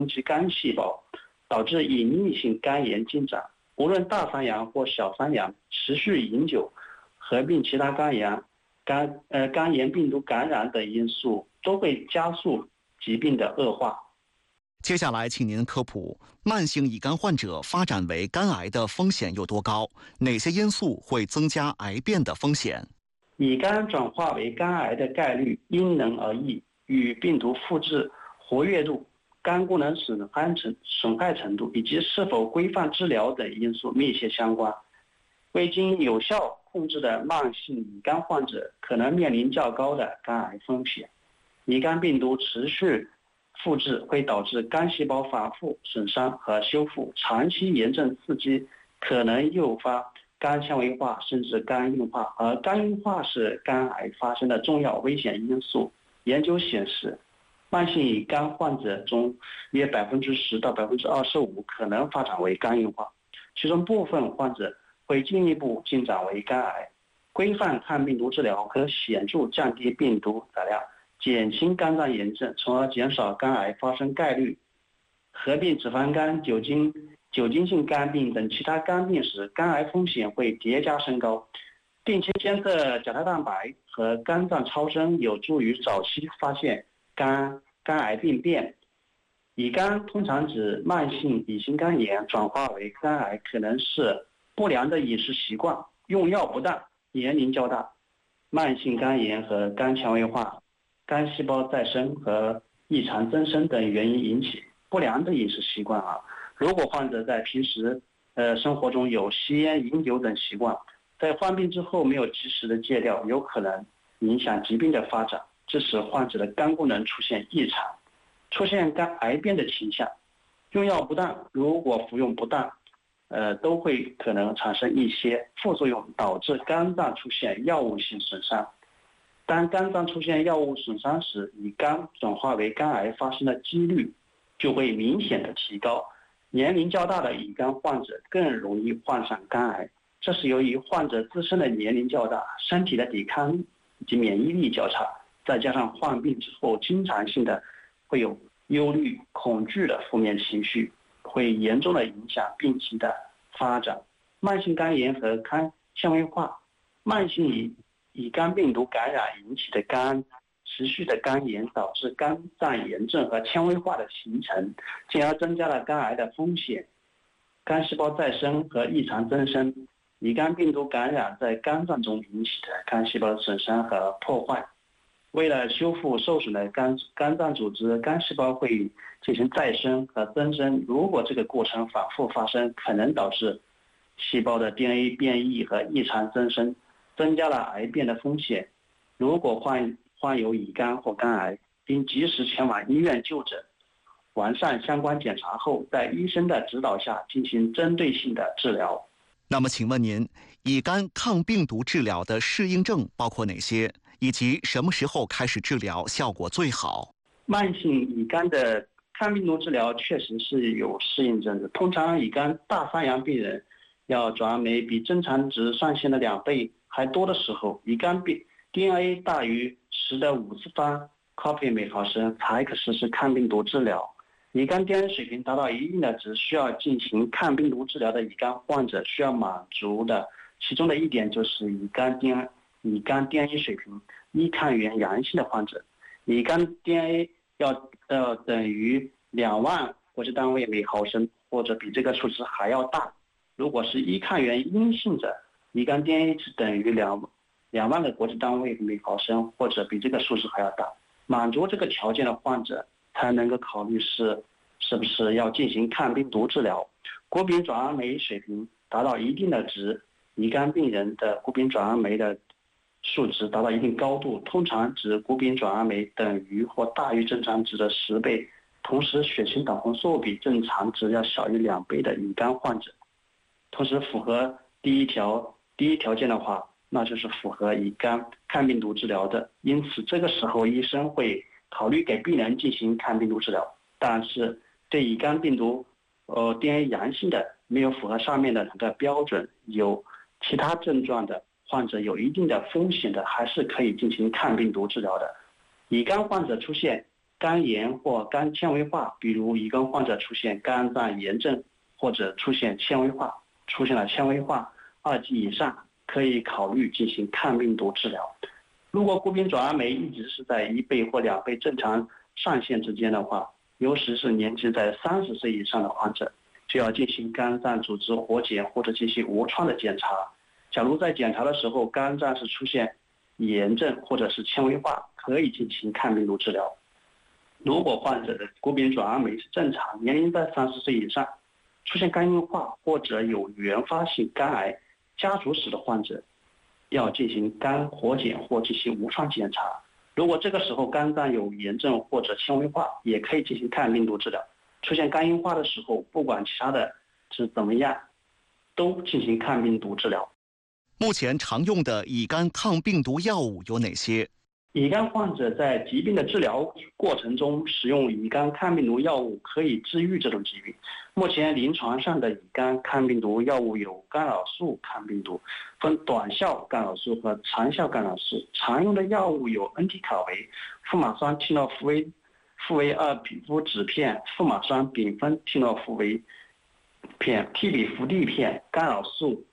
击肝细胞，导致隐匿性肝炎进展。无论大三阳或小三阳，持续饮酒、合并其他肝炎病毒感染等因素，都会加速疾病的恶化。 接下来，请您科普慢性乙肝患者发展为肝癌的风险有多高？哪些因素会增加癌变的风险？ 乙肝转化为肝癌的概率因人而异，与病毒复制活跃度、肝功能损害程度以及是否规范治疗等因素密切相关。未经有效控制的慢性乙肝患者可能面临较高的肝癌风险。乙肝病毒持续复制会导致肝细胞反复损伤和修复，长期炎症刺激可能诱发肝纤维化甚至肝硬化，而肝硬化是肝癌发生的重要危险因素。研究显示，慢性乙肝患者中约10%到25%可能发展为肝硬化，其中部分患者会进一步进展为肝癌。规范抗病毒治疗可显著降低病毒载量，减轻肝脏炎症，从而减少肝癌发生概率。合并脂肪肝、酒精性肝病等其他肝病时，肝癌风险会叠加升高。定期监测甲胎蛋白和肝脏超声有助于早期发现肝癌病变。乙肝通常指慢性乙型肝炎转化为肝癌，可能是不良的饮食习惯、用药不当、年龄较大、慢性肝炎和肝纤维化、肝细胞再生和异常增生等原因引起。不良的饮食习惯如果患者在平时生活中有吸烟、饮酒等习惯，在患病之后没有及时的戒掉，有可能影响疾病的发展，致使患者的肝功能出现异常，出现肝癌变的倾向。用药不当，如果服用不当，都会可能产生一些副作用，导致肝脏出现药物性损伤。当肝脏出现药物损伤时，乙肝转化为肝癌发生的几率就会明显的提高。年龄较大的乙肝患者更容易患上肝癌，这是由于患者自身的年龄较大，身体的抵抗力以及免疫力较差，再加上患病之后经常性的会有忧虑、恐惧的负面情绪，会严重的影响病情的发展。慢性肝炎和肝纤维化，慢性乙肝病毒感染引起的持续的肝炎，导致肝脏炎症和纤维化的形成，进而增加了肝癌的风险。肝细胞再生和异常增生，乙肝病毒感染在肝脏中引起的肝细胞损伤和破坏。为了修复受损的肝脏组织，肝细胞会进行再生和增生。如果这个过程反复发生，可能导致细胞的 DNA 变异和异常增生，增加了癌变的风险。如果患有乙肝或肝癌，应及时前往医院就诊，完善相关检查后，在医生的指导下进行针对性的治疗。 那么请问您，乙肝抗病毒治疗的适应症包括哪些，以及什么时候开始治疗效果最好？ 慢性乙肝的抗病毒治疗确实是有适应症的。通常乙肝大三阳病人要转氨酶比正常值上限的2倍还多的时候，乙肝病 DNA 大于10的5次方 copy 每毫升才可实施抗病毒治疗。乙肝 DNA 水平达到一定的值，需要进行抗病毒治疗的乙肝患者需要满足的其中的一点就是乙肝 DNA 水平1抗原阳性的患者，乙肝 DNA 要等于2万国际单位每毫升，或者比这个数值还要大。如果是1抗原阴性者，乙肝 DNA 是等于2万个国际单位每毫升，或者比这个数值还要大。满足这个条件的患者才能够考虑是不是要进行抗病毒治疗。谷丙转氨酶水平达到一定的值，乙肝病人的谷丙转氨酶的数值达到一定高度，通常指谷丙转氨酶等于或大于正常值的10倍，同时血清胆红素比正常值要小于2倍的乙肝患者，同时符合第一条件的话，那就是符合乙肝抗病毒治疗的。因此这个时候医生会考虑给病人进行抗病毒治疗。但是对乙肝病毒DNA 阳性的，没有符合上面的2个标准，有其他症状的患者，有一定的风险的，还是可以进行抗病毒治疗的。乙肝患者出现肝炎或肝纤维化，比如乙肝患者出现肝脏炎症或者出现了纤维化2级以上，可以考虑进行抗病毒治疗。如果谷丙转氨酶一直是在1倍或2倍正常上限之间的话，尤其是年纪在30岁以上的患者，就要进行肝脏组织活检或者进行无创的检查。假如在检查的时候肝脏是出现炎症或者是纤维化，可以进行抗病毒治疗。如果患者的谷丙转氨酶是正常，年龄在30岁以上，出现肝硬化或者有原发性肝癌家族史的患者，要进行肝活检或进行无创检查。如果这个时候肝脏有炎症或者纤维化，也可以进行抗病毒治疗。出现肝硬化的时候，不管其他的是怎么样，都进行抗病毒治疗。 目前常用的乙肝抗病毒药物有哪些？ 乙肝患者在疾病的治疗过程中使用乙肝抗病毒药物可以治愈这种疾病。目前临床上的乙肝抗病毒药物有干扰素抗病毒，分短效干扰素和长效干扰素。常用的药物有恩替卡韦、富马酸替诺福韦、复维2皮肤酯片、富马酸丙酚替诺福韦片、替比福地片、干扰素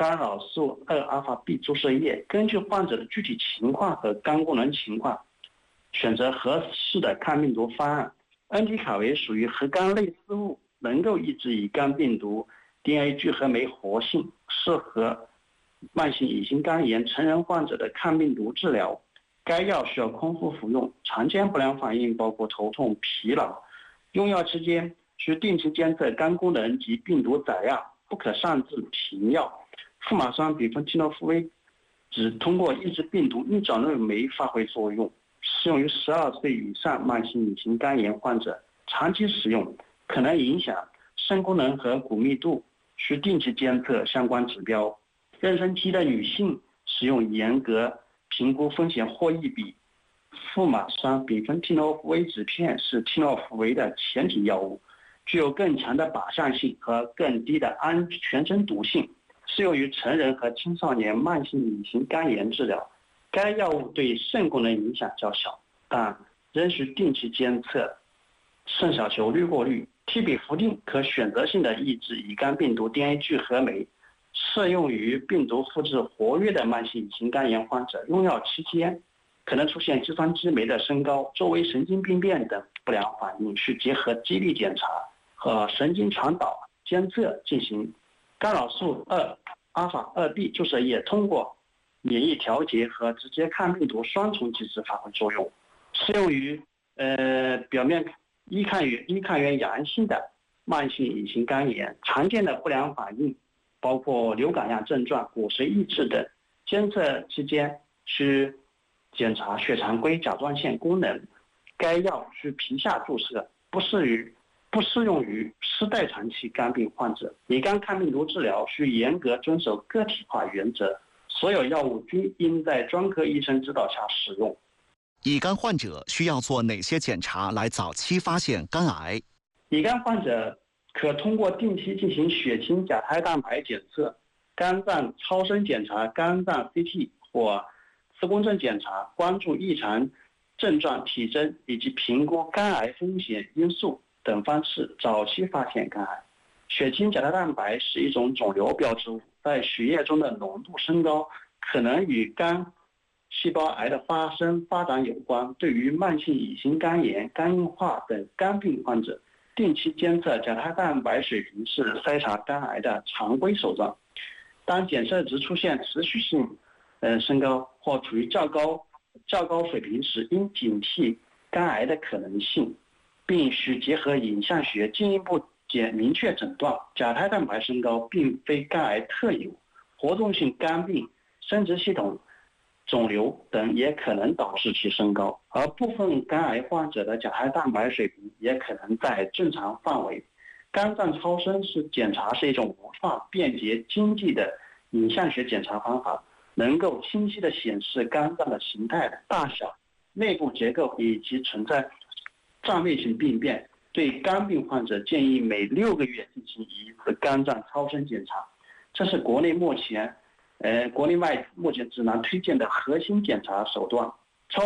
2阿尔法 B 注射液。根据患者的具体情况和肝功能情况，选择合适的抗病毒方案。恩替卡韦属于核苷类似物，能够抑制乙肝病毒 DNA 聚合酶活性，适合慢性乙型肝炎成人患者的抗病毒治疗。该药需要空腹服用，常见不良反应包括头痛、疲劳。用药期间需定期监测肝功能及病毒载样，不可擅自停药。富马酸丙酚替诺福韦只通过抑制病毒逆转论酶发挥作用，适用于12岁以上慢性乙型肝炎患者。长期使用可能影响肾功能和骨密度，需定期监测相关指标。妊娠期的女性使用严格评估风险获益比。富马酸丙酚替诺福韦酯片是替诺福韦的前体药物，具有更强的靶向性和更低的全身毒性，适用于成人和青少年慢性乙型肝炎治疗。该药物对肾功能影响较小，但仍需定期监测肾小球滤过率。替比福定可选择性的抑制乙肝病毒 DNA 聚合酶，适用于病毒复制活跃的慢性乙型肝炎患者。用药期间可能出现肌酸激酶的升高、周围神经病变等不良反应，需结合肌力检查和神经传导监测进行。干扰素2阿尔法 2B 注射液通过免疫调节和直接抗病毒双重机制发挥作用，适用于表面依抗原阳性的慢性乙型肝炎。常见的不良反应包括流感样症状、骨髓抑制等。监测期间需检查血常规甲状腺功能。该药需皮下注射，不适用于失代偿期肝病患者。乙肝抗病毒治疗需严格遵守个体化原则，所有药物均应在专科医生指导下使用。 乙肝患者需要做哪些检查来早期发现肝癌？ 乙肝患者可通过定期进行血清甲胎蛋白检测、肝脏超声检查、肝脏 CT 或磁共振检查，关注异常症状、体征以及评估肝癌风险因素等方式早期发现肝癌。血清甲胎蛋白是一种肿瘤标志物，在血液中的浓度升高可能与肝细胞癌的发展有关。对于慢性乙型肝炎、肝硬化等肝病患者，定期监测甲胎蛋白水平是筛查肝癌的常规手段。当检测值出现持续性升高或处于较高水平时，应警惕肝癌的可能性，并需结合影像学进一步明确诊断。甲胎蛋白升高并非肝癌特有，活动性肝病、生殖系统肿瘤等也可能导致其升高，而部分肝癌患者的甲胎蛋白水平也可能在正常范围。肝脏超声检查是一种无创、便捷、经济的影像学检查方法，能够清晰地显示肝脏的形态、大小、内部结构以及存在占位性病变。对肝病患者建议每6个月进行一次肝脏超声检查，这是国内外目前指南推荐的核心检查手段。超声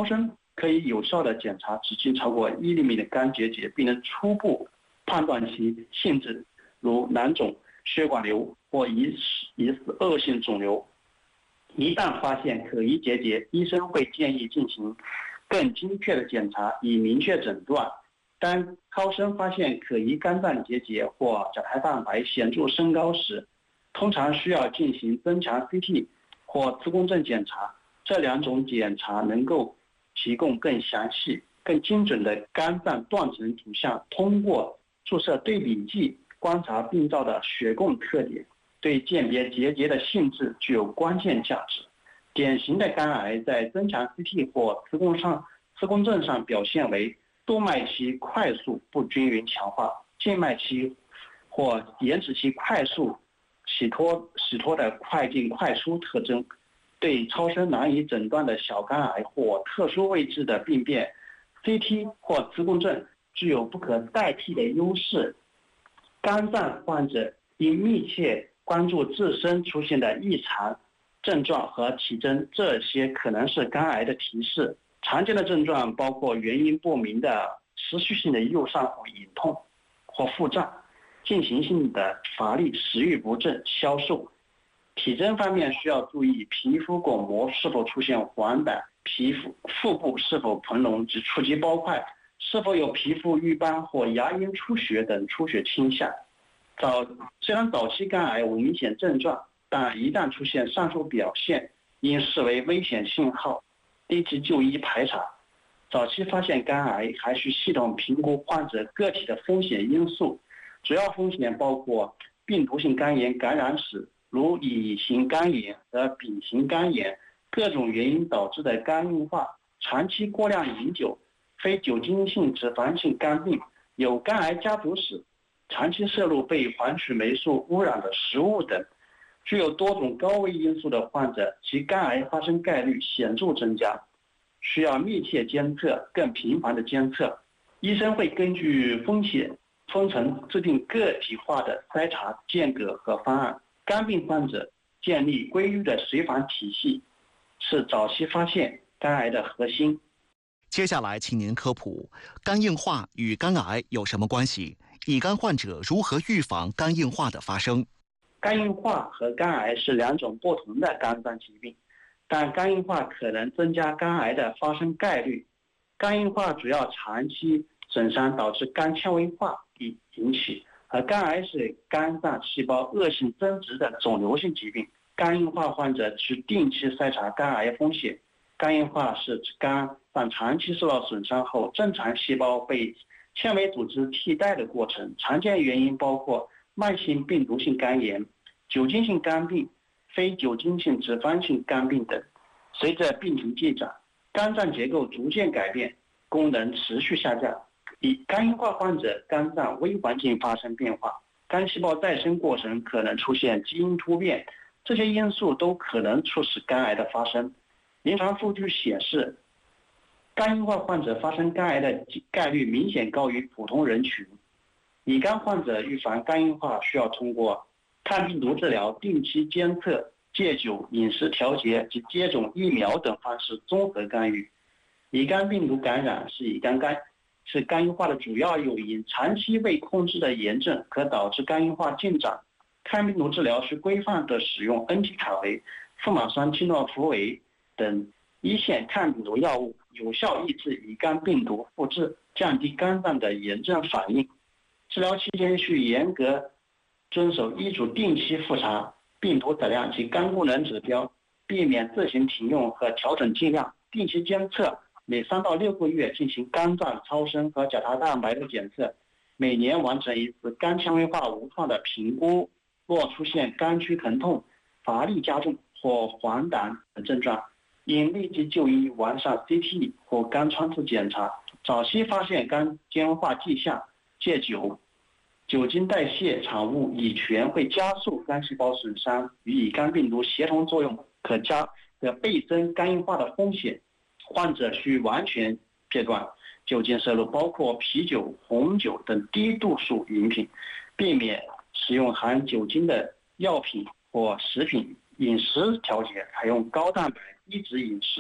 可以有效的检查直径超过1厘米的肝结节，并能初步判断其性质，如囊肿、血管瘤或疑似恶性肿瘤。一旦发现可疑结节，医生会建议进行更精确的检查，以明确诊断。当超声发现可疑肝脏结节或甲胎蛋白显著升高时，通常需要进行增强 CT 或磁共振检查。这2种检查能够提供更详细、更精准的肝脏断层图像，通过注射对比剂观察病灶的血供特点，对鉴别结节的性质具有关键价值。典型的肝癌在增强 CT 或磁共振上表现为动脉期快速不均匀强化、静脉期或延迟期快速洗脱的快进快出特征。对超声难以诊断的小肝癌或特殊位置的病变 ，CT 或磁共振具有不可代替的优势。肝脏患者应密切关注自身出现的异常症状和体征，这些可能是肝癌的提示。常见的症状包括原因不明的持续性的右上腹隐痛或腹胀，进行性的乏力、食欲不振、消瘦。体征方面需要注意皮肤巩膜是否出现黄疸，腹部是否膨隆及触及包块，是否有皮肤瘀斑或牙龈出血等出血倾向。虽然早期肝癌无明显症状，但一旦出现上述表现，应视为危险信号，立即就医排查。早期发现肝癌还需系统评估患者个体的风险因素，主要风险包括病毒性肝炎感染史，如乙型肝炎和丙型肝炎，各种原因导致的肝硬化，长期过量饮酒，非酒精性脂肪性肝病，有肝癌家族史，长期摄入被黄曲霉素污染的食物等。具有多种高危因素的患者，其肝癌发生概率显著增加，需要密切监测、更频繁的监测。医生会根据风险分层制定个体化的筛查间隔和方案。肝病患者建立规律的随访体系，是早期发现肝癌的核心。 接下来，请您科普肝硬化与肝癌有什么关系？乙肝患者如何预防肝硬化的发生？ 肝硬化和肝癌是2种不同的肝脏疾病，但肝硬化可能增加肝癌的发生概率。肝硬化主要长期损伤导致肝纤维化引起，而肝癌是肝脏细胞恶性增殖的肿瘤性疾病。肝硬化患者需定期筛查肝癌风险。肝硬化是指肝脏长期受到损伤后，正常细胞被纤维组织替代的过程。常见原因包括慢性病毒性肝炎、酒精性肝病、非酒精性脂肪性肝病等。随着病情进展，肝脏结构逐渐改变，功能持续下降。肝硬化患者肝脏微环境发生变化，肝细胞再生过程可能出现基因突变，这些因素都可能促使肝癌的发生。临床数据显示，肝硬化患者发生肝癌的概率明显高于普通人群。乙肝患者预防肝硬化需要通过抗病毒治疗、定期监测、戒酒、饮食调节及接种疫苗等方式综合干预。乙肝病毒感染是肝硬化的主要诱因，长期未控制的炎症可导致肝硬化进展。抗病毒治疗需规范地使用恩替卡韦、富马酸替诺福韦等一线抗病毒药物，有效抑制乙肝病毒复制，降低肝脏的炎症反应。治疗期间需严格遵守医嘱，定期复查病毒载量及肝功能指标，避免自行停用和调整剂量。定期监测，每3到6个月进行肝脏超声和甲胎蛋白的检测，每年完成1次肝纤维化无创的评估。若出现肝区疼痛、乏力加重或黄疸等症状，应立即就医，完善 CT 或肝穿刺检查。早期发现肝纤维化迹象，戒酒。酒精代谢产物乙醛会加速肝细胞损伤，与乙肝病毒协同作用，可倍增肝硬化的风险。患者需完全戒断酒精摄入，包括啤酒、红酒等低度数饮品，避免使用含酒精的药品或食品。饮食调节，采用高蛋白低脂饮食，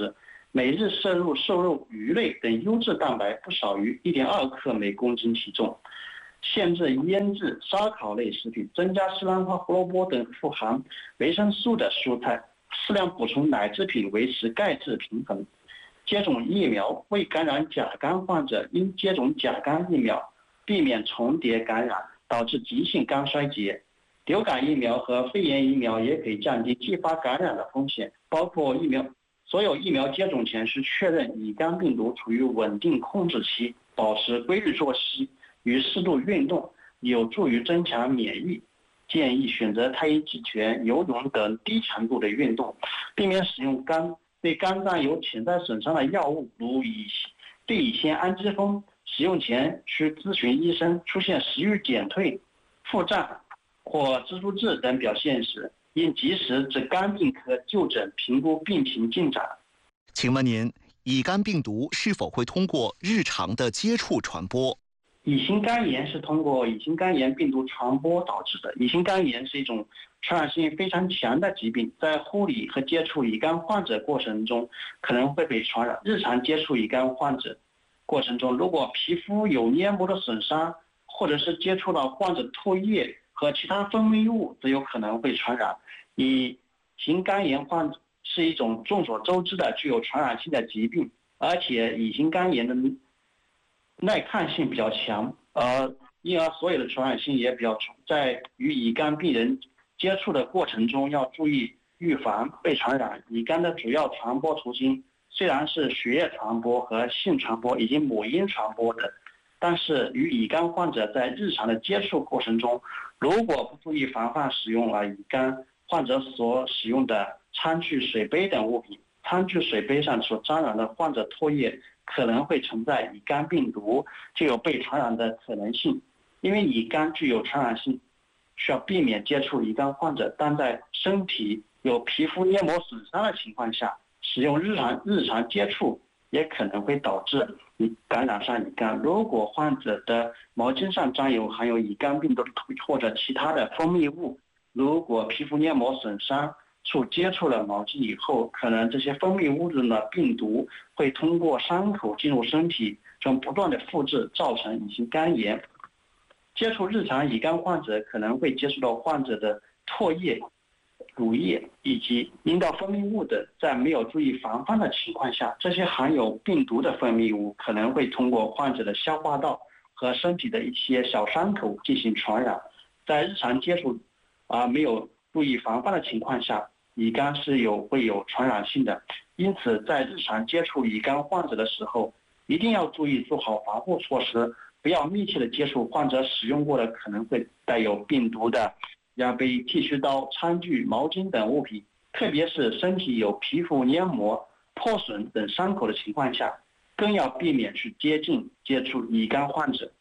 每日摄入瘦肉、鱼类等优质蛋白不少于 1.2 克每公斤体重。限制腌制、烧烤类食品，增加西兰花、胡萝卜等富含维生素的蔬菜，适量补充奶制品，维持钙质平衡。接种疫苗，未感染甲肝患者应接种甲肝疫苗，避免重叠感染导致急性肝衰竭。流感疫苗和肺炎疫苗也可以降低继发感染的风险。包括所有疫苗接种前需确认乙肝病毒处于稳定控制期，保持规律作息与适度运动，有助于增强免疫。建议选择太极拳、游泳等低强度的运动，避免使用对肝脏有潜在损伤的药物，如对乙酰氨基酚。使用前需咨询医生。出现食欲减退、腹胀或蜘蛛痣等表现时，应及时至肝病科就诊，评估病情进展。 请问您，乙肝病毒是否会通过日常的接触传播？ 乙型肝炎是通过乙型肝炎病毒传播导致的。乙型肝炎是一种传染性非常强的疾病，在护理和接触乙肝患者过程中可能会被传染。日常接触乙肝患者过程中，如果皮肤有黏膜的损伤，或者是接触到患者唾液和其他分泌物，则有可能会传染。乙型肝炎患是一种众所周知的具有传染性的疾病，而且乙型肝炎的耐抗性比较强，因而所有的传染性也比较强。在与乙肝病人接触的过程中，要注意预防被传染。乙肝的主要传播途径虽然是血液传播和性传播以及母婴传播的，但是与乙肝患者在日常的接触过程中，如果不注意防范使用乙肝患者所使用的餐具、水杯等物品，餐具、水杯上所沾染的患者唾液可能会存在乙肝病毒，就有被传染的可能性。因为乙肝具有传染性，需要避免接触乙肝患者，但在身体有皮肤黏膜损伤的情况下，使用日常接触也可能会导致感染上乙肝。如果患者的毛巾上沾有含有乙肝病毒或者其他的分泌物，如果皮肤黏膜损伤处接触了毛巾以后，可能这些分泌物质的病毒会通过伤口进入身体中不断的复制，造成乙型肝炎。接触日常乙肝患者可能会接触到患者的唾液、乳液以及阴道分泌物等，在没有注意防范的情况下，这些含有病毒的分泌物可能会通过患者的消化道和身体的一些小伤口进行传染。在日常接触没有注意防范的情况下，乙肝是会有传染性的。因此在日常接触乙肝患者的时候，一定要注意做好防护措施，不要密切的接触患者使用过的可能会带有病毒的压杯、剃须刀、餐具、毛巾等物品，特别是身体有皮肤黏膜破损等伤口的情况下，更要避免去接触乙肝患者。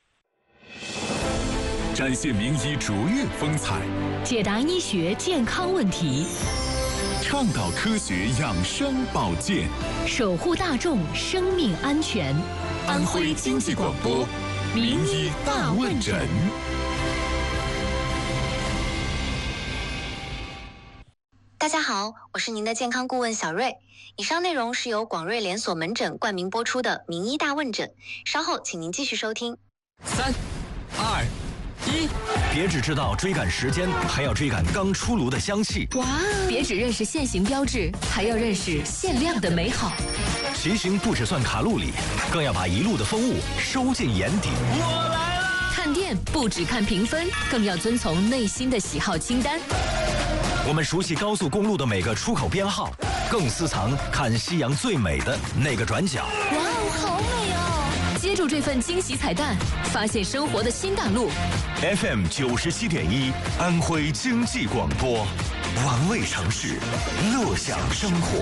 展现名医卓越风采， 解答医学健康问题， 倡导科学养生保健， 守护大众生命安全。 安徽经济广播名医大问诊。 大家好，我是您的健康顾问小瑞。以上内容是由广瑞连锁门诊冠名播出的名医大问诊，稍后请您继续收听。 3、2、1， 别只知道追赶时间，还要追赶刚出炉的香气。 哇！别只认识限行标志，还要认识限量的美好。 骑行不只算卡路里，更要把一路的风物收进眼底。 我来了！ 看店不只看评分，更要遵从内心的喜好清单。 我们熟悉高速公路的每个出口编号，更私藏看夕阳最美的那个转角。 哇哦，好美哦！接住这份惊喜彩蛋，发现生活的新大陆。 FM 97.1，安徽经济广播，玩味城市，乐享生活。